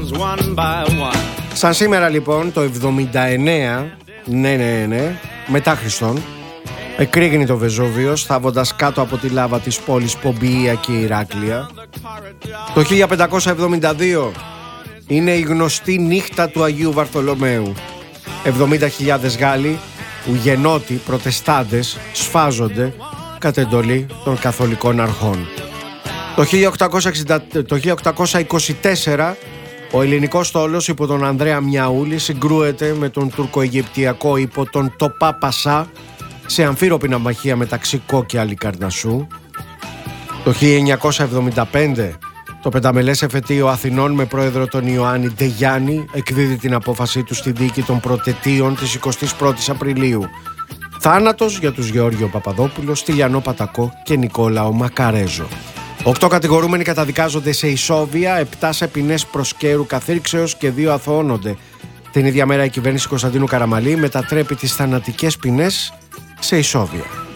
Σαν σήμερα λοιπόν το 79, ναι, μετά Χριστόν, εκρήγνει το Βεζούβιος θάβοντας κάτω από τη λάβα της πόλης Πομπιεία και Ηράκλεια. Το 1572 είναι η γνωστή νύχτα του Αγίου Βαρθολομαίου. 70.000 Γάλλοι, ουγενότοι, προτεστάντες, σφάζονται κατ' εντολή των καθολικών αρχών. Το 1824 ο ελληνικός στόλος υπό τον Ανδρέα Μιαούλη συγκρούεται με τον τουρκο-αιγυπτιακό υπό τον Τοπά Πασά σε αμφίροπη ναυμαχία μεταξύ Κο και Αλικαρνασσού. Το 1975 το πενταμελές εφετείο Αθηνών με πρόεδρο τον Ιωάννη Ντεγιάννη εκδίδει την απόφασή του στη δίκη των Πρωτετίων της 21ης Απριλίου. Θάνατος για τους Γεώργιο Παπαδόπουλο, Στυλιανό Πατακό και Νικόλαο Μακαρέζο. 8 κατηγορούμενοι καταδικάζονται σε ισόβια, 7 σε ποινές προσκαίρου καθήρξεως και 2 αθωώνονται. Την ίδια μέρα η κυβέρνηση Κωνσταντίνου Καραμαλή μετατρέπει τις θανατικές ποινές σε ισόβια.